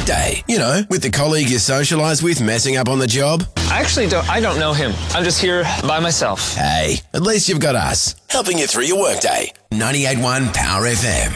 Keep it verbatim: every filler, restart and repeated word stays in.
workday? You know, with the colleague you socialise with messing up on the job? I actually don't, I don't know him. I'm just here by myself. Hey, at least you've got us, helping you through your workday. ninety-eight point one Power F M.